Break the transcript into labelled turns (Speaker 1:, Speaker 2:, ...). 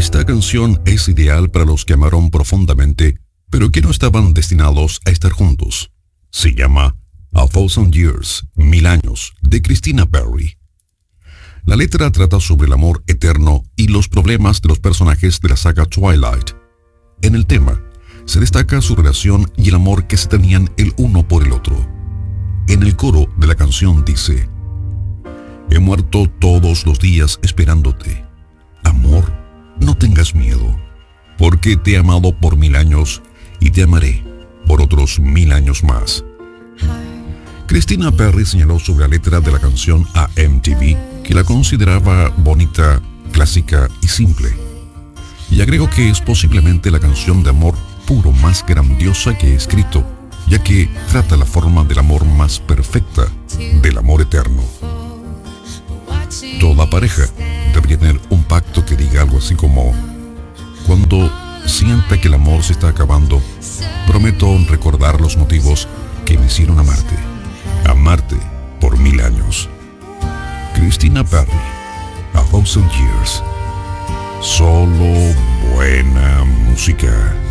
Speaker 1: Esta canción es ideal para los que amaron profundamente, pero que no estaban destinados a estar juntos. Se llama A Thousand Years, 1000 años, de Christina Perri. La letra trata sobre el amor eterno y los problemas de los personajes de la saga Twilight. En el tema, se destaca su relación y el amor que se tenían el uno por el otro. En el coro de la canción dice: he muerto todos los días esperándote. Amor, no tengas miedo, porque te he amado por 1000 años y te amaré por otros 1000 años más. Christina Perri señaló sobre la letra de la canción a MTV que la consideraba bonita, clásica y simple. Y agregó que es posiblemente la canción de amor puro más grandiosa que he escrito, ya que trata la forma del amor más perfecta, del amor eterno. Toda pareja debería tener un pacto que diga algo así como: cuando sienta que el amor se está acabando, prometo recordar los motivos que me hicieron amarte por 1000 años. Christina Perri, A Thousand Years. Solo buena música.